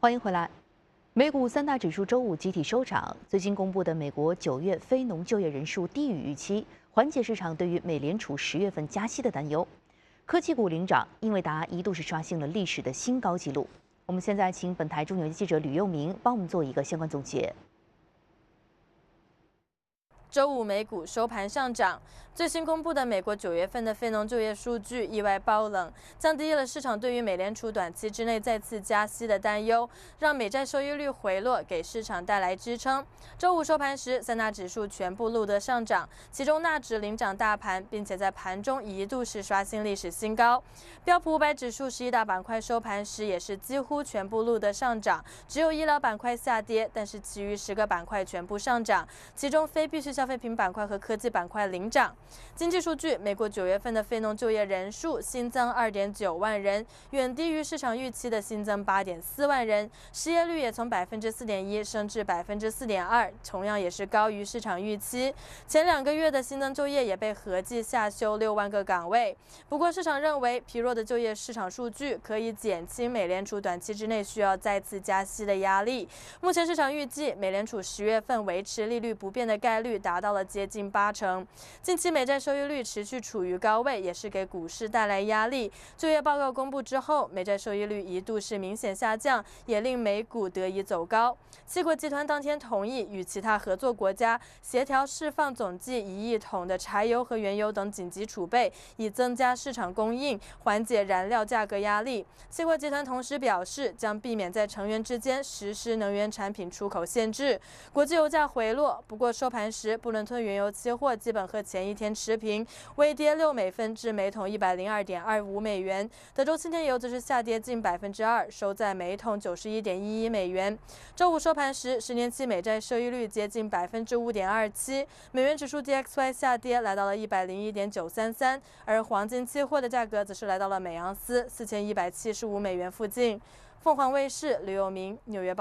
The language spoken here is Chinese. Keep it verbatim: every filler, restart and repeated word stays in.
欢迎回来。美股三大指数周五集体收涨，最新公布的美国九月非农就业人数低于预期，缓解市场对于美联储十月份加息的担忧。科技股领涨，英伟达一度是刷新了历史的新高纪录。我们现在请本台中原记者吕佑明帮我们做一个相关总结。 周五美股收盘上涨，最新公布的美国九月份的非农就业数据意外爆冷，降低了市场对于美联储短期之内再次加息的担忧，让美债收益率回落，给市场带来支撑。周五收盘时，三大指数全部录得上涨，其中纳指领涨大盘，并且在盘中一度是刷新历史新高。标普五百指数十一大板块收盘时也是几乎全部录得上涨，只有医疗板块下跌，但是其余十个板块全部上涨，其中非必需消费品板块和科技板块领涨。经济数据，美国九月份的非农就业人数新增 二点九万人，远低于市场预期的新增 八点四万人，失业率也从 百分之四点一 升至 百分之四点二， 同样也是高于市场预期。前两个月的新增就业也被合计下修六万个岗位。不过，市场认为疲弱的就业市场数据可以减轻美联储短期之内需要再次加息的压力。目前市场预计美联储十月份维持利率不变的概率达到了接近八成。近期美债收益率持续处于高位，也是给股市带来压力。就业报告公布之后，美债收益率一度是明显下降，也令美股得以走高。七国集团当天同意与其他合作国家协调释放总计一亿桶的柴油和原油等紧急储备，以增加市场供应，缓解燃料价格压力。七国集团同时表示，将避免在成员之间实施能源产品出口限制。国际油价回落，不过收盘时布伦特原油期货基本和前一天持平，微跌六美分至每桶一百零二点二五美元。德州轻天油则是下跌近百分之二，收在每桶九十一点一一美元。周五收盘时，十年期美债收益率接近百分之五点二七，美元指数 D X Y 下跌来到了一百零一点九三三，而黄金期货的价格则是来到了每盎司四千一百七十五美元附近。凤凰卫视吕佑明纽约报。